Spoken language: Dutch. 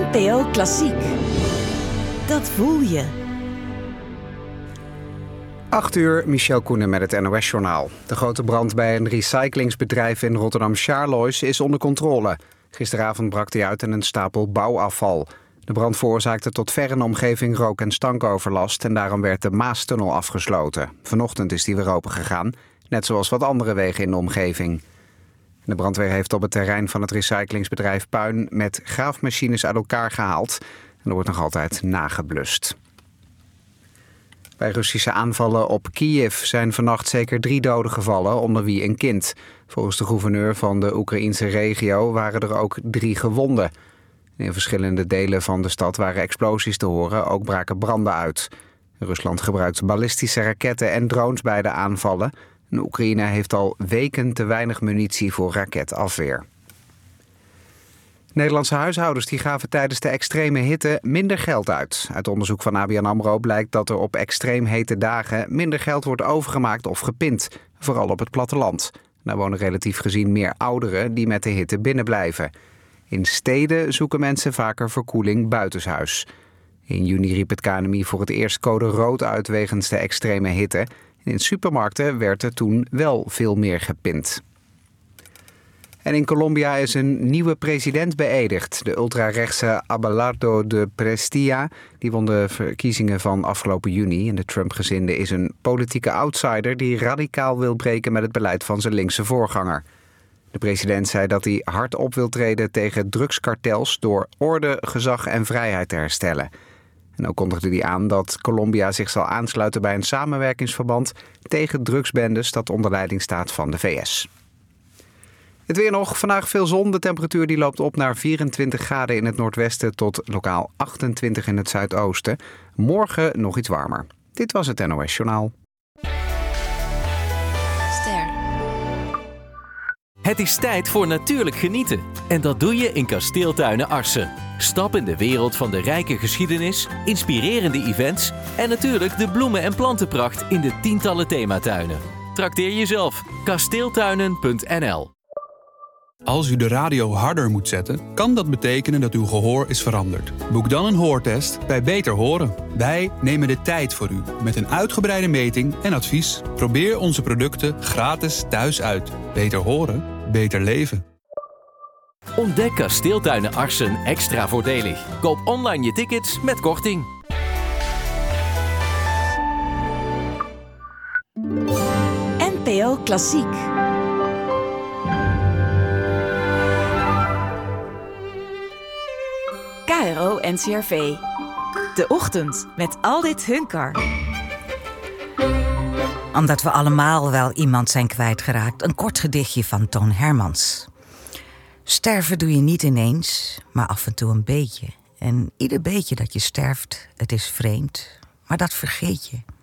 NPO Klassiek. Dat voel je. 8:00, Michel Koenen met het NOS-journaal. De grote brand bij een recyclingsbedrijf in Rotterdam-Charloes is onder controle. Gisteravond brak die uit in een stapel bouwafval. De brand veroorzaakte tot ver in de omgeving rook- en stankoverlast en daarom werd de Maastunnel afgesloten. Vanochtend is die weer open gegaan, net zoals wat andere wegen in de omgeving. De brandweer heeft op het terrein van het recyclingsbedrijf puin met graafmachines uit elkaar gehaald. En er wordt nog altijd nageblust. Bij Russische aanvallen op Kiev zijn vannacht zeker 3 doden gevallen, onder wie een kind. Volgens de gouverneur van de Oekraïense regio waren er ook 3 gewonden. In verschillende delen van de stad waren explosies te horen, ook braken branden uit. Rusland gebruikt ballistische raketten en drones bij de aanvallen. En Oekraïne heeft al weken te weinig munitie voor raketafweer. Nederlandse huishoudens die gaven tijdens de extreme hitte minder geld uit. Uit onderzoek van ABN AMRO blijkt dat er op extreem hete dagen minder geld wordt overgemaakt of gepind. Vooral op het platteland. Daar wonen relatief gezien meer ouderen die met de hitte binnenblijven. In steden zoeken mensen vaker verkoeling buitenshuis. In juni riep het KNMI voor het eerst code rood uit wegens de extreme hitte. In supermarkten werd er toen wel veel meer gepind. En in Colombia is een nieuwe president beëdigd. De ultrarechtse Abelardo de Prestilla, die won de verkiezingen van afgelopen juni. En de Trump-gezinde is een politieke outsider die radicaal wil breken met het beleid van zijn linkse voorganger. De president zei dat hij hard op wil treden tegen drugskartels door orde, gezag en vrijheid te herstellen. En ook kondigde hij aan dat Colombia zich zal aansluiten bij een samenwerkingsverband tegen drugsbendes dat onder leiding staat van de VS. Het weer nog. Vandaag veel zon. De temperatuur die loopt op naar 24 graden in het noordwesten tot lokaal 28 in het zuidoosten. Morgen nog iets warmer. Dit was het NOS Journaal. Ster. Het is tijd voor natuurlijk genieten. En dat doe je in Kasteeltuinen Arcen. Stap in de wereld van de rijke geschiedenis, inspirerende events en natuurlijk de bloemen- en plantenpracht in de tientallen thematuinen. Trakteer jezelf. Kasteeltuinen.nl. Als u de radio harder moet zetten, kan dat betekenen dat uw gehoor is veranderd. Boek dan een hoortest bij Beter Horen. Wij nemen de tijd voor u met een uitgebreide meting en advies. Probeer onze producten gratis thuis uit. Beter horen, beter leven. Ontdek Kasteeltuinen Arcen extra voordelig. Koop online je tickets met korting. NPO Klassiek. KRO NCRV. De Ochtend met Aldit Hunkar. Omdat we allemaal wel iemand zijn kwijtgeraakt. Een kort gedichtje van Toon Hermans. Sterven doe je niet ineens, maar af en toe een beetje. En ieder beetje dat je sterft, het is vreemd, maar dat vergeet je.